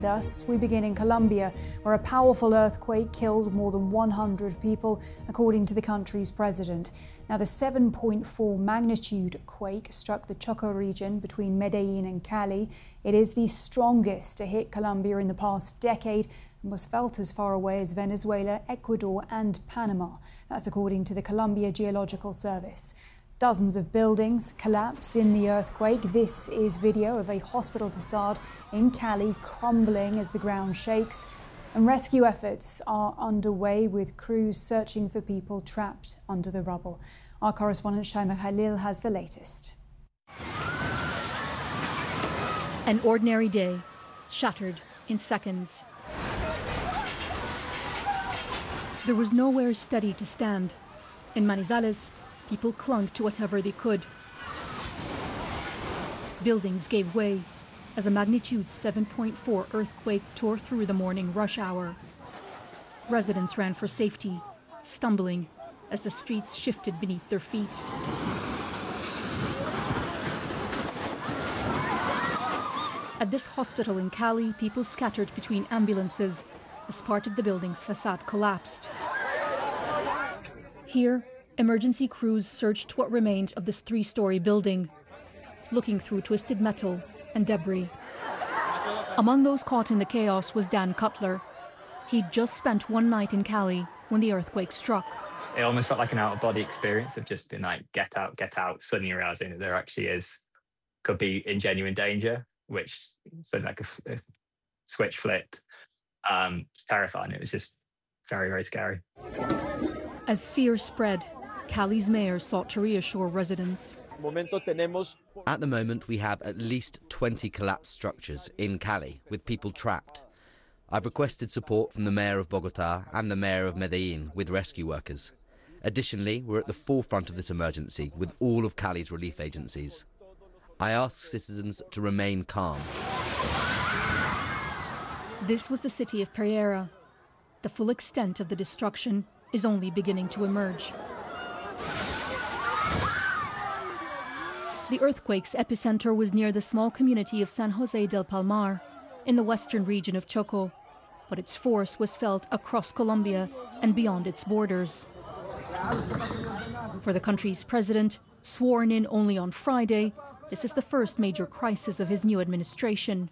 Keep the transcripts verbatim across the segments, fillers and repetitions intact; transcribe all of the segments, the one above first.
Thus, we begin in Colombia, where a powerful earthquake killed more than one hundred people, according to the country's president. Now, the seven point four magnitude quake struck the Choco region between Medellin and Cali. It is the strongest to hit Colombia in the past decade and was felt as far away as Venezuela, Ecuador and Panama. That's according to the Colombia Geological Service. Dozens of buildings collapsed in the earthquake. This is video of a hospital facade in Cali crumbling as the ground shakes. And rescue efforts are underway with crews searching for people trapped under the rubble. Our correspondent Shaima Khalil has the latest. An ordinary day, shattered in seconds. There was nowhere steady to stand. In Manizales, people clung to whatever they could. Buildings gave way as a magnitude seven point four earthquake tore through the morning rush hour. Residents ran for safety, stumbling as the streets shifted beneath their feet. At this hospital in Cali, people scattered between ambulances as part of the building's facade collapsed. Here, emergency crews searched what remained of this three-story building, looking through twisted metal and debris. Among those caught in the chaos was Dan Cutler. He'd just spent one night in Cali when the earthquake struck. It almost felt like an out-of-body experience of just being like, get out, get out, suddenly realizing that there actually is, could be in genuine danger, which sort of like a, a switch flipped. Um, terrifying. It was just very, very scary. As fear spread, Cali's mayor sought to reassure residents. At the moment, we have at least twenty collapsed structures in Cali with people trapped. I've requested support from the mayor of Bogota and the mayor of Medellin with rescue workers. Additionally, we're at the forefront of this emergency with all of Cali's relief agencies. I ask citizens to remain calm. This was the city of Pereira. The full extent of the destruction is only beginning to emerge. The earthquake's epicenter was near the small community of San Jose del Palmar in the western region of Choco, but its force was felt across Colombia and beyond its borders. For the country's president, sworn in only on Friday, this is the first major crisis of his new administration.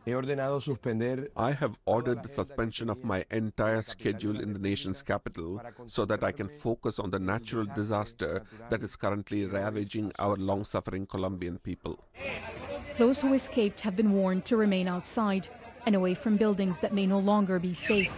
I have ordered the suspension of my entire schedule in the nation's capital so that I can focus on the natural disaster that is currently ravaging our long-suffering Colombian people. Those who escaped have been warned to remain outside and away from buildings that may no longer be safe.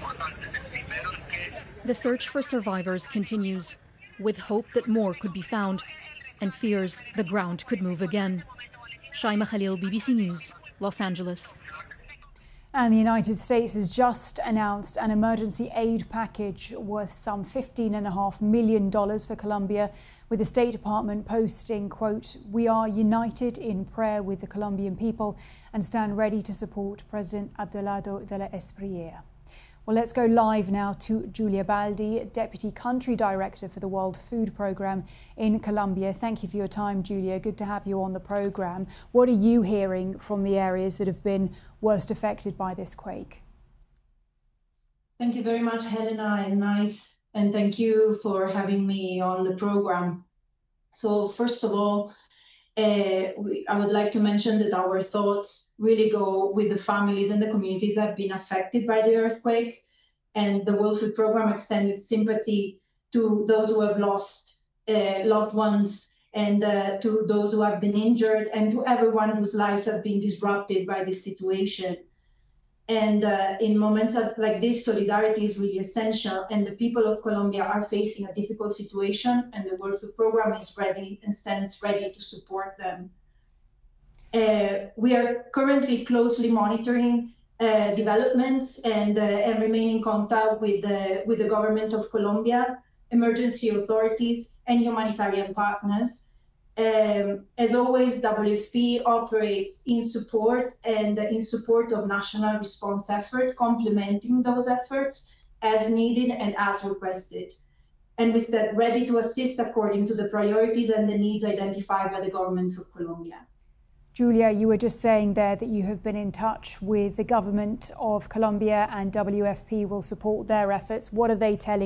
The search for survivors continues, with hope that more could be found and fears the ground could move again. Shaima Khalil, B B C News, Los Angeles. And the United States has just announced an emergency aid package worth some fifteen point five million dollars for Colombia, with the State Department posting, quote, "We are united in prayer with the Colombian people and stand ready to support President Abelardo de la Espriella." Well, let's go live now to Julia Baldi, Deputy Country Director for the World Food Programme in Colombia. Thank you for your time, Julia. Good to have you on the programme. What are you hearing from the areas that have been worst affected by this quake? Thank you very much, Helena, and nice, and thank you for having me on the programme. So first of all, Uh, we, I would like to mention that our thoughts really go with the families and the communities that have been affected by the earthquake, and the World Food Programme extended sympathy to those who have lost uh, loved ones, and uh, to those who have been injured, and to everyone whose lives have been disrupted by this situation. And uh, in moments like this, solidarity is really essential, and the people of Colombia are facing a difficult situation, and the World Food Programme is ready and stands ready to support them. Uh, we are currently closely monitoring uh, developments and, uh, and remain in contact with the, with the government of Colombia, emergency authorities, and humanitarian partners. Um, as always, W F P operates in support and in support of national response effort, complementing those efforts as needed and as requested. And we stand ready to assist according to the priorities and the needs identified by the governments of Colombia. Julia, you were just saying there that you have been in touch with the government of Colombia and W F P will support their efforts. What are they telling